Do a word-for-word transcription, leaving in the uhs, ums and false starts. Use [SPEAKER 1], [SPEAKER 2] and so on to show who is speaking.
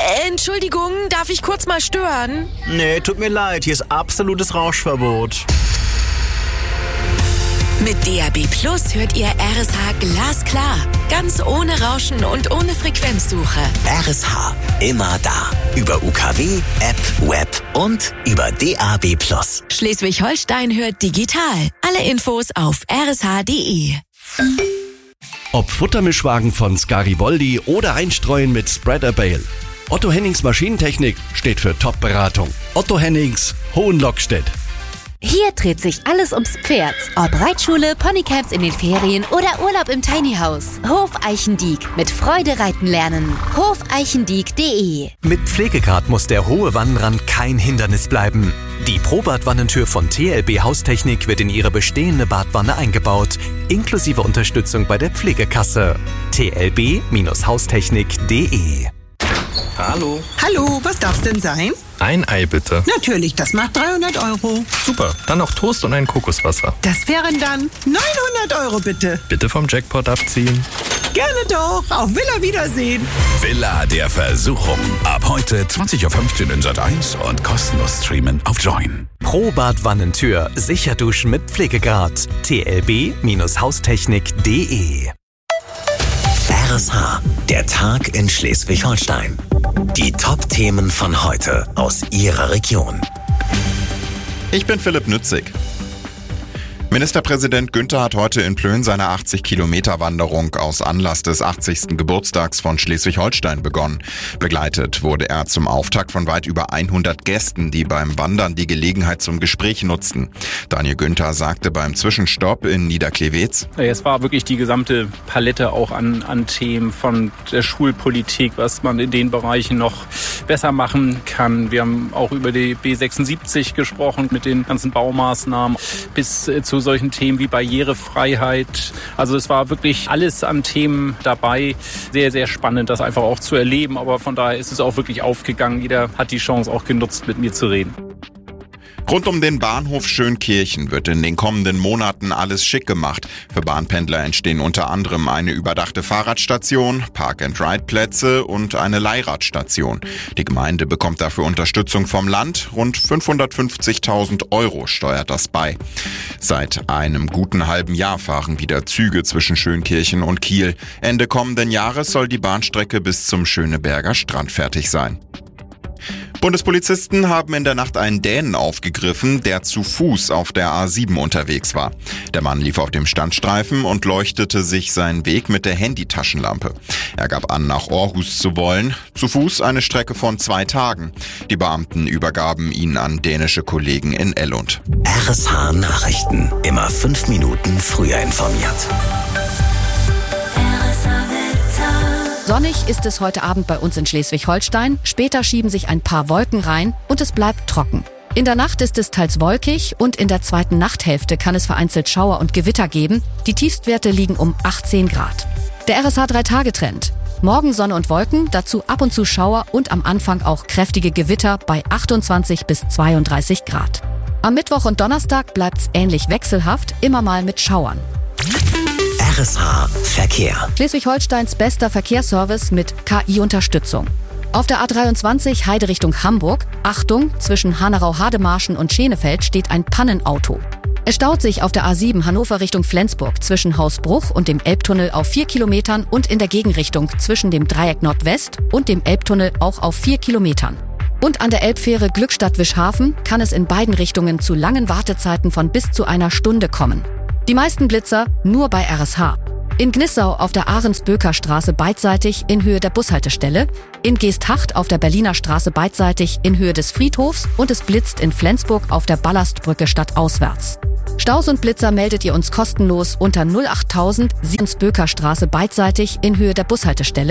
[SPEAKER 1] Äh, Entschuldigung, darf ich kurz mal stören?
[SPEAKER 2] Nee, tut mir leid, hier ist absolutes Rauschverbot.
[SPEAKER 1] Mit D A B Plus hört ihr R S H glasklar. Ganz ohne Rauschen und ohne Frequenzsuche.
[SPEAKER 3] R S H, immer da. Über U K W, App, Web und über D A B Plus.
[SPEAKER 1] Schleswig-Holstein hört digital. Alle Infos auf r s h punkt d e.
[SPEAKER 4] Ob Futtermischwagen von Scariboldi oder Einstreuen mit Spreader Bale. Otto Hennings Maschinentechnik steht für Top-Beratung. Otto Hennings, Hohenlockstedt.
[SPEAKER 5] Hier dreht sich alles ums Pferd. Ob Reitschule, Ponycamps in den Ferien oder Urlaub im Tiny House. Hof Eichendiek. Mit Freude reiten lernen. hof eichendiek punkt d e.
[SPEAKER 6] Mit Pflegegrad muss der hohe Wannenrand kein Hindernis bleiben. Die Pro-Bad-Wannentür von T L B Haustechnik wird in ihre bestehende Badwanne eingebaut, inklusive Unterstützung bei der Pflegekasse. t l b Haustechnik punkt d e.
[SPEAKER 7] Hallo.
[SPEAKER 8] Hallo, was darf's denn sein?
[SPEAKER 7] Ein Ei bitte.
[SPEAKER 8] Natürlich, das macht dreihundert Euro.
[SPEAKER 7] Super, dann noch Toast und ein Kokoswasser.
[SPEAKER 8] Das wären dann neunhundert Euro bitte.
[SPEAKER 7] Bitte vom Jackpot abziehen.
[SPEAKER 8] Gerne doch, auf Villa Wiedersehen.
[SPEAKER 9] Villa der Versuchung. Ab heute zwanzig Uhr fünfzehn in Sat eins und kostenlos streamen auf Join.
[SPEAKER 6] Pro-Bad-Wannentür. Sicher duschen mit Pflegegrad. t l b Haustechnik punkt d e.
[SPEAKER 3] R S H, der Tag in Schleswig-Holstein. Die Top-Themen von heute aus Ihrer Region.
[SPEAKER 10] Ich bin Philipp Nützig. Ministerpräsident Günther hat heute in Plön seine achtzig-Kilometer-Wanderung aus Anlass des achtzigsten Geburtstags von Schleswig-Holstein begonnen. Begleitet wurde er zum Auftakt von weit über hundert Gästen, die beim Wandern die Gelegenheit zum Gespräch nutzten. Daniel Günther sagte beim Zwischenstopp in Niederklewetz:
[SPEAKER 11] Es war wirklich die gesamte Palette auch an, an Themen von der Schulpolitik, was man in den Bereichen noch besser machen kann. Wir haben auch über die B sechsundsiebzig gesprochen mit den ganzen Baumaßnahmen bis zu solchen Themen wie Barrierefreiheit. Also es war wirklich alles an Themen dabei. Sehr, sehr spannend, das einfach auch zu erleben. Aber von daher ist es auch wirklich aufgegangen. Jeder hat die Chance auch genutzt, mit mir zu reden.
[SPEAKER 10] Rund um den Bahnhof Schönkirchen wird in den kommenden Monaten alles schick gemacht. Für Bahnpendler entstehen unter anderem eine überdachte Fahrradstation, Park-and-Ride-Plätze und eine Leihradstation. Die Gemeinde bekommt dafür Unterstützung vom Land. Rund fünfhundertfünfzigtausend Euro steuert das bei. Seit einem guten halben Jahr fahren wieder Züge zwischen Schönkirchen und Kiel. Ende kommenden Jahres soll die Bahnstrecke bis zum Schöneberger Strand fertig sein. Bundespolizisten haben in der Nacht einen Dänen aufgegriffen, der zu Fuß auf der A sieben unterwegs war. Der Mann lief auf dem Standstreifen und leuchtete sich seinen Weg mit der Handytaschenlampe. Er gab an, nach Aarhus zu wollen. Zu Fuß eine Strecke von zwei Tagen. Die Beamten übergaben ihn an dänische Kollegen in Ellund.
[SPEAKER 3] R S H Nachrichten. Immer fünf Minuten früher informiert.
[SPEAKER 12] Sonnig ist es heute Abend bei uns in Schleswig-Holstein. Später schieben sich ein paar Wolken rein und es bleibt trocken. In der Nacht ist es teils wolkig und in der zweiten Nachthälfte kann es vereinzelt Schauer und Gewitter geben. Die Tiefstwerte liegen um achtzehn Grad. Der R S H drei Tage Trend. Morgen Sonne und Wolken, dazu ab und zu Schauer und am Anfang auch kräftige Gewitter bei achtundzwanzig bis zweiunddreißig Grad. Am Mittwoch und Donnerstag bleibt's ähnlich wechselhaft, immer mal mit Schauern.
[SPEAKER 3] R S H Verkehr.
[SPEAKER 12] Schleswig-Holsteins bester Verkehrsservice mit K I-Unterstützung. Auf der A dreiundzwanzig Heide Richtung Hamburg, Achtung, zwischen Hanau-Hademarschen und Schenefeld steht ein Pannenauto. Es staut sich auf der A sieben Hannover Richtung Flensburg zwischen Hausbruch und dem Elbtunnel auf vier Kilometern und in der Gegenrichtung zwischen dem Dreieck Nordwest und dem Elbtunnel auch auf vier Kilometern. Und an der Elbfähre Glückstadt-Wischhafen kann es in beiden Richtungen zu langen Wartezeiten von bis zu einer Stunde kommen. Die meisten Blitzer nur bei R S H. In Gnissau auf der Ahrens-Böker Straße beidseitig in Höhe der Bushaltestelle, in Geesthacht auf der Berliner Straße beidseitig in Höhe des Friedhofs und es blitzt in Flensburg auf der Ballastbrücke stadtauswärts. Staus und Blitzer meldet ihr uns kostenlos unter null acht tausend Ahrens-Böker Straße beidseitig in Höhe der Bushaltestelle.